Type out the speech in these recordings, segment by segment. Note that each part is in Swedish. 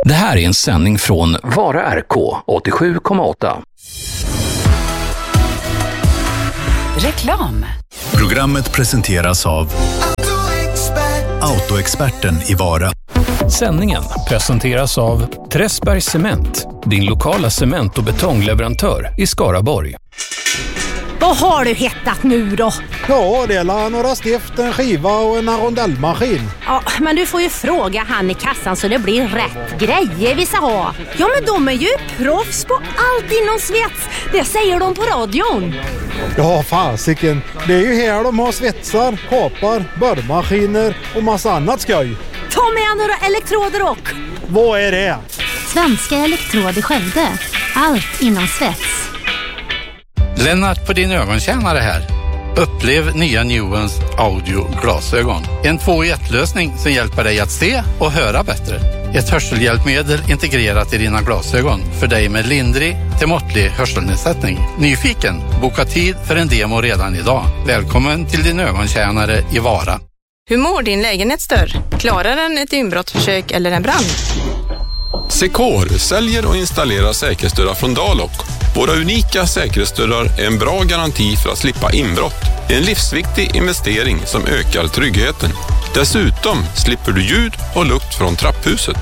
Det här är en sändning från Vara RK 87,8. Reklam. Programmet presenteras av Autoexperten i Vara. Sändningen presenteras av Träsberg Cement, din lokala cement- och betongleverantör i Skaraborg. Vad har du hittat nu då? Ja, det är några stift, en skiva och en rondellmaskin. Ja, men du får ju fråga han i kassan så det blir rätt grejer vi ska ha. Ja, men de är ju proffs på allt inom svets. Det säger de på radion. Ja, fasiken. Det är ju här de har svetsar, kapar, borrmaskiner och massa annat skoj. Ta med några elektroder och... Vad är det? Svenska Elektrod i Skövde. Allt inom svets. Lennart på din ögontjänare här. Upplev nya Nuance audio-glasögon. En 2-i-1-lösning som hjälper dig att se och höra bättre. Ett hörselhjälpmedel integrerat i dina glasögon för dig med lindrig till måttlig hörselnedsättning. Nyfiken? Boka tid för en demo redan idag. Välkommen till din ögontjänare i Vara. Hur mår din lägenhetsdörr? Klarar den ett inbrottsförsök eller en brand? Secor säljer och installerar säkerhetsdörrar från Dalok. Våra unika säkerhetsdörrar är en bra garanti för att slippa inbrott. En livsviktig investering som ökar tryggheten. Dessutom slipper du ljud och lukt från trapphuset.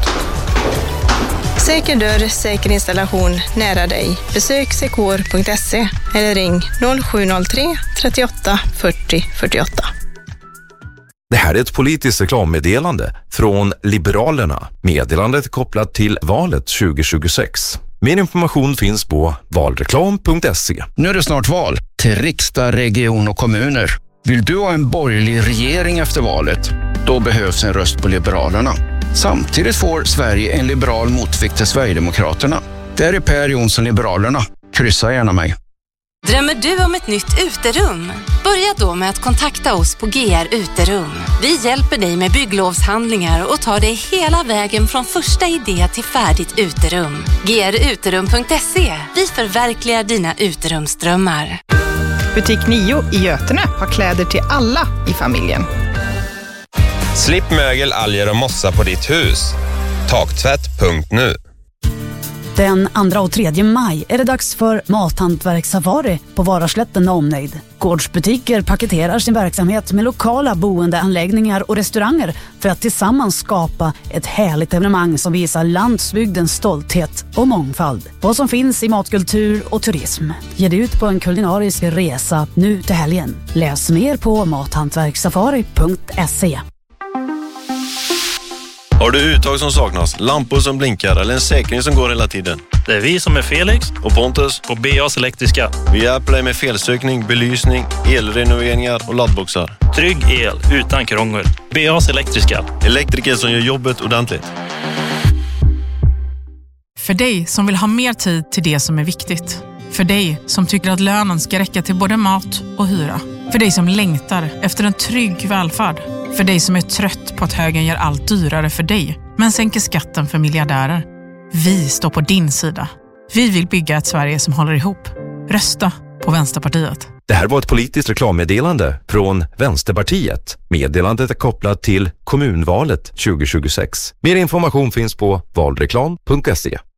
Säker dörr, säker installation nära dig. Besök secor.se eller ring 0703 38 40 48. Det här är ett politiskt reklammeddelande från Liberalerna. Meddelandet är kopplat till valet 2026. Mer information finns på valreklam.se. Nu är det snart val till riksdag, region och kommuner. Vill du ha en borgerlig regering efter valet? Då behövs en röst på Liberalerna. Samtidigt får Sverige en liberal motvikt till Sverigedemokraterna. Där är Per Jonsson Liberalerna. Kryssa gärna mig. Drömmer du om ett nytt uterum? Börja då med att kontakta oss på GR Uterum. Vi hjälper dig med bygglovshandlingar och tar dig hela vägen från första idé till färdigt uterum. gruterum.se. Vi förverkligar dina uterumsdrömmar. Butik 9 i Götene har kläder till alla i familjen. Slipp mögel, alger och mossa på ditt hus. Taktvätt.nu. Den 2 och 3 maj är det dags för mathantverkssafari på Varaslätten och omnejd. Gårdsbutiker paketerar sin verksamhet med lokala boendeanläggningar och restauranger för att tillsammans skapa ett härligt evenemang som visar landsbygdens stolthet och mångfald. Vad som finns i matkultur och turism. Ge dig ut på en kulinarisk resa nu till helgen. Läs mer på mathantverkssafari.se. Har du uttag som saknas, lampor som blinkar eller en säkring som går hela tiden? Det är vi som är Felix och Pontus på BAs Elektriska. Vi hjälper dig med felsökning, belysning, elrenoveringar och laddboxar. Trygg el utan krångel. BAs Elektriska. Elektriker som gör jobbet ordentligt. För dig som vill ha mer tid till det som är viktigt. För dig som tycker att lönen ska räcka till både mat och hyra. För dig som längtar efter en trygg välfärd. För dig som är trött på att högern gör allt dyrare för dig, men sänker skatten för miljardärer. Vi står på din sida. Vi vill bygga ett Sverige som håller ihop. Rösta på Vänsterpartiet. Det här var ett politiskt reklammeddelande från Vänsterpartiet. Meddelandet är kopplat till kommunvalet 2026. Mer information finns på valreklam.se.